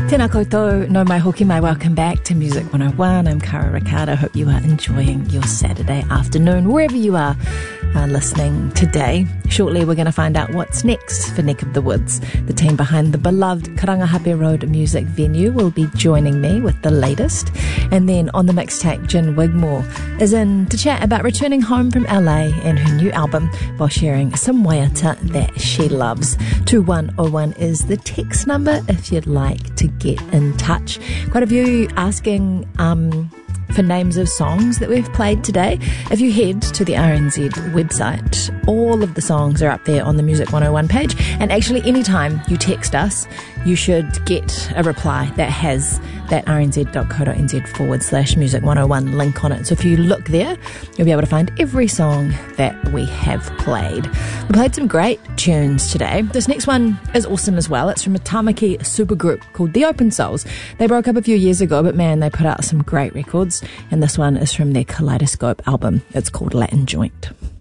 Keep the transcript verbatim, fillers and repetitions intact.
Tēnā koutou, no mai hoki mai, welcome back to Music one oh one. I'm Cara Ricardo. Hope you are enjoying your Saturday afternoon, wherever you are uh, listening today. Shortly we're going to find out what's next for Neck of the Woods. The team behind the beloved Karangahape Road music venue will be joining me with the latest. And then on the mixtape, Jen Wigmore is in to chat about returning home from L A and her new album while sharing some waiata that she loves. two one oh one is the text number if you'd like to get in touch. Quite a few asking um, for names of songs that we've played today. If you head to the R N Z website, all of the songs are up there on the Music one oh one page. And actually, anytime you text us, you should get a reply that has that rnz.co.nz forward slash music 101 link on it. So if you look there, you'll be able to find every song that we have played. We played some great tunes today. This next one is awesome as well. It's from a Tamaki supergroup called The Open Souls. They broke up a few years ago, but man, they put out some great records. And this one is from their Kaleidoscope album. It's called Latin Joint.